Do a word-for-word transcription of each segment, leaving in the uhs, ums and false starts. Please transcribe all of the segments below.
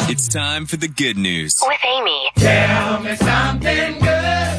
It's time for the good news. With Amy. Tell me something good.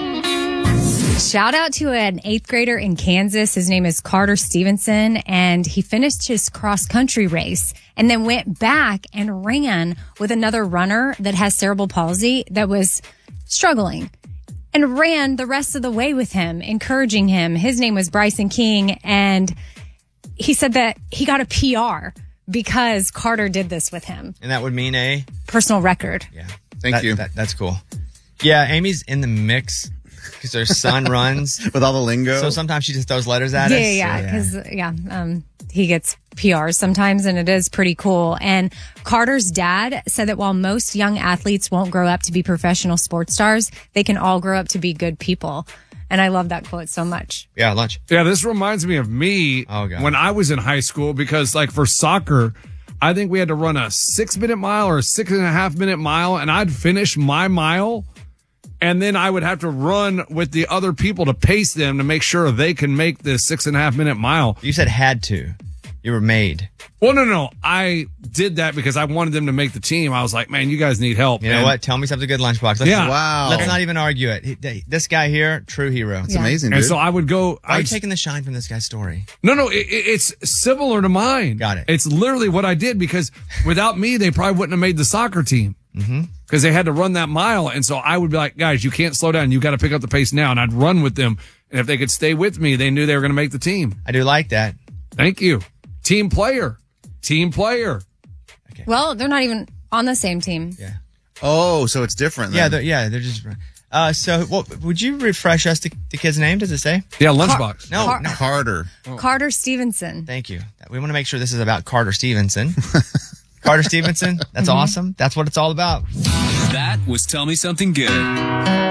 Shout out to an eighth grader in Kansas. His name is Carter Stevenson, and he finished his cross-country race and then went back and ran with another runner that has cerebral palsy that was struggling and ran the rest of the way with him, encouraging him. His name was Bryson King, and he said that he got a P R because Carter did this with him. And that would mean a personal record. Yeah. Thank That- you. that- that's cool. Yeah, Amy's in the mix because her son runs. With all the lingo. So sometimes she just throws letters at Yeah, us. yeah, because yeah, um, he gets P Rs sometimes, and it is pretty cool. And Carter's dad said that while most young athletes won't grow up to be professional sports stars, they can all grow up to be good people. And I love that quote so much. Yeah, lunch. Yeah, this reminds me of me Oh, God. when I was in high school because, like, for soccer, I think we had to run a six-minute mile or a six-and-a-half-minute mile, and I'd finish my mile, and then I would have to run with the other people to pace them to make sure they can make this six-and-a-half-minute mile. You said had to. You were made. Well, no, no. I did that because I wanted them to make the team. I was like, man, you guys need help. You know And- what? Tell me something good, Lunchbox. Let's, Yeah. Wow. Let's not even argue it. He- This guy here, true hero. It's Yeah. amazing, dude. And so I would go. Why are you I'd- taking the shine from this guy's story? No, no, it, it- it's similar to mine. Got it. It's literally what I did because without me, they probably wouldn't have made the soccer team. Mm-hmm. Because they had to run that mile. And so I would be like, guys, you can't slow down. You got to pick up the pace now. And I'd run with them. And if they could stay with me, they knew they were going to make the team. I do like that. Thank you. Team player. Team player. Well, they're not even on the same team. Yeah. oh, so it's different then. Yeah, they're, yeah, they're just. Uh, so, what, would you refresh us the, the kid's name? Does it say? Yeah, lunchbox. No, Car- no. Carter. Carter Stevenson. Thank you. We want to make sure this is about Carter Stevenson. Carter Stevenson. That's awesome. That's what it's all about. That was Tell Me Something Good.